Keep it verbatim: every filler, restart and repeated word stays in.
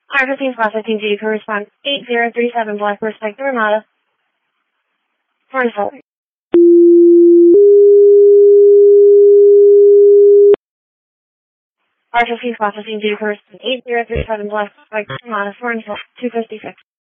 R fifteen processing due to correspond eight zero three seven Black Respect Ramada. Forty-four. R fifteen processing due to correspond eight zero three seven Black Respect Ramada. Forty-four. two fifty-six.